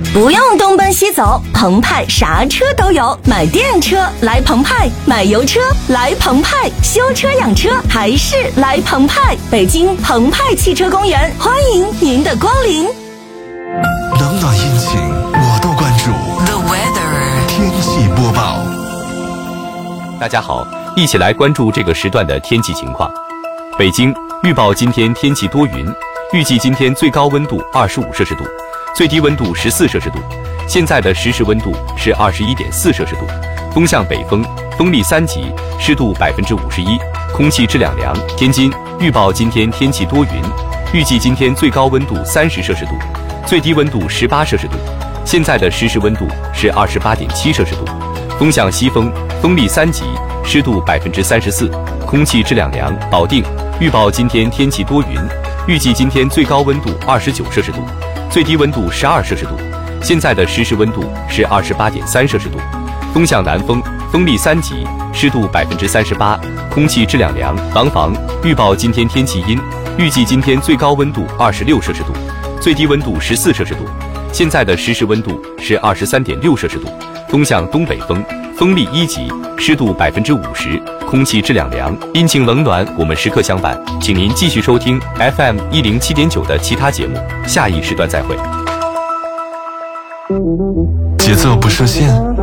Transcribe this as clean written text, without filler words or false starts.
不用东奔西走，澎湃啥车都有，买电车来澎湃，买油车来澎湃，修车养车还是来澎湃。北京澎湃汽车公园，欢迎您的光临。 冷暖阴晴我都关注。 The weather 天气播报。 大家好，一起来关注这个时段的天气情况。北京预报今天天气多云，预计今天最高温度25摄氏度，最低温度14摄氏度。现在的实时温度是21.4摄氏度，风向北风，风力3级，湿度51%，空气质量良。天津预报今天天气多云，预计今天最高温度30摄氏度，最低温度18摄氏度。现在的实时温度是28.7摄氏度，风向西风，风力3级，湿度34%，空气质量良。保定预报今天天气多云，预计今天最高温度29摄氏度，最低温度12摄氏度。现在的实时温度是28.3摄氏度，风向南风，风力3级，湿度38%，空气质量良。廊坊预报今天天气阴，预计今天最高温度26摄氏度，最低温度14摄氏度。现在的实时温度是23.6摄氏度，风向东北风，风力1级，湿度50%，空气质量良。阴晴冷暖，我们时刻相伴，请您继续收听 FM 107.9的其他节目，下一时段再会。 节奏不设限，